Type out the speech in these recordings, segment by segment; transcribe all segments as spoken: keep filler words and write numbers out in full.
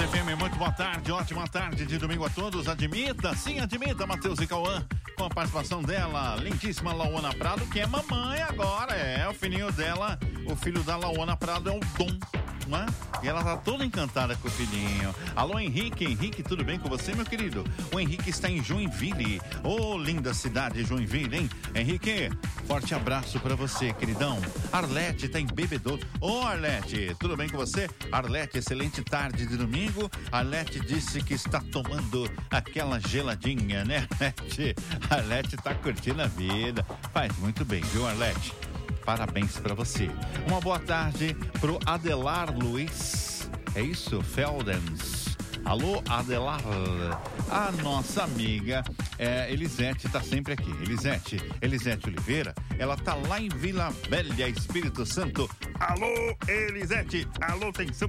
Massa F M, muito boa tarde, ótima tarde de domingo a todos. Admita, sim, admita, Matheus e Cauã, com a participação dela, lindíssima Lauana Prado, que é mamãe agora, é, o filhinho dela, o filho da Lauana Prado é o Dom, né? E ela tá toda encantada com o filhinho. Alô, Henrique, Henrique, tudo bem com você, meu querido? O Henrique está em Joinville, ô, oh, linda cidade Joinville, hein? Henrique, forte abraço pra você, queridão. Arlete tá em Bebedouro. Ô, oh, Arlete, tudo bem com você? Arlete, excelente tarde de domingo. Arlete disse que está tomando aquela geladinha, né, Arlete? Arlete tá curtindo a vida. Faz muito bem, viu, Arlete? Parabéns pra você. Uma boa tarde pro Adelar Luiz. É isso? Feldens. Alô, Adelar. A nossa amiga é, Elisete tá sempre aqui. Elisete, Elisete Oliveira, ela tá lá em Vila Velha, Espírito Santo. Alô, Elisete. Alô, atenção.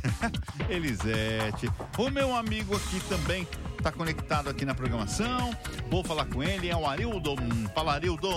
Elisete. O meu amigo aqui também tá conectado aqui na programação. Vou falar com ele, é o Arildo. Fala, Arildo.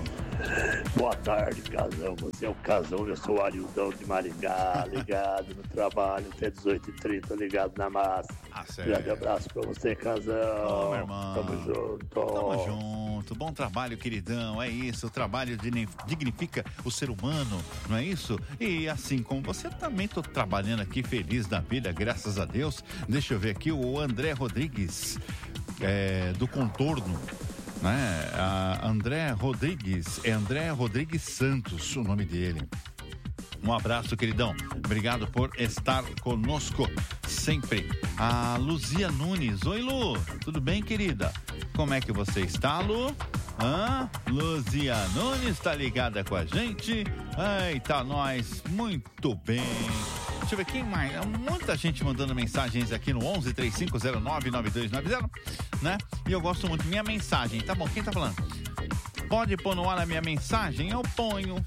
Boa tarde, Casão. Você é o Casão, eu sou o Arildão de Maringá, ligado no trabalho, até dezoito e trinta, ligado na massa. Ah, sério? Grande abraço pra você, Casão. Ô, meu irmão. Tamo junto. Tamo junto. Bom trabalho, queridão. É isso, o trabalho dignifica o ser humano, não é isso? E assim como você, também tô trabalhando aqui feliz da vida, graças a Deus. Deixa eu ver aqui o André Rodrigues, é, do Contorno. Né? A André Rodrigues, é André Rodrigues Santos o nome dele. Um abraço, queridão, obrigado por estar conosco sempre. A Luzia Nunes, oi Lu, tudo bem, querida? Como é que você está, Lu? Hã? Luzia Nunes tá ligada com a gente. Eita, nós, muito bem. Deixa eu ver quem mais. Muita gente mandando mensagens aqui no onze, três cinco zero nove, nove dois nove zero, né? E eu gosto muito. Minha mensagem, tá bom? Quem tá falando? Pode pôr no ar a minha mensagem? Eu ponho.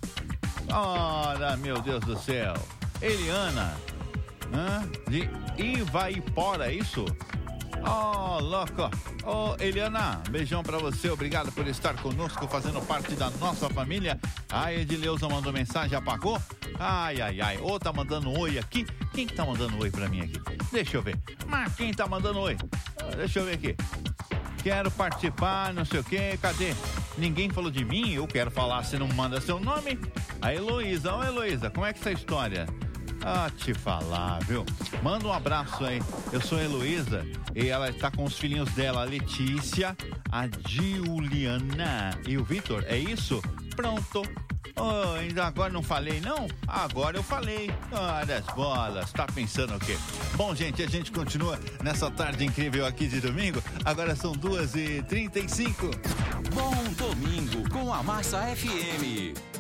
Ora, meu Deus do céu. Eliana, hã? De Ivaipora, é isso? Ó, oh, louco. Ô, oh, Eliana, beijão pra você, obrigado por estar conosco, fazendo parte da nossa família. A Edileuza mandou mensagem, apagou? Ai, ai, ai, ou tá mandando oi aqui? Quem que tá mandando oi pra mim aqui? Deixa eu ver. Mas quem tá mandando oi? Deixa eu ver aqui. Quero participar, não sei o que, cadê? Ninguém falou de mim, eu quero falar, você não manda seu nome? A Heloísa, ô Heloísa, como é que é essa história? Ah, te falar, viu? Manda um abraço aí. Eu sou a Heloísa e ela está com os filhinhos dela, a Letícia, a Juliana e o Vitor. É isso? Pronto. Oh, ainda agora não falei, não? Agora eu falei. Olha as bolas. Tá pensando o quê? Bom, gente, a gente continua nessa tarde incrível aqui de domingo. Agora são duas e trinta e cinco. Bom domingo com a Massa F M.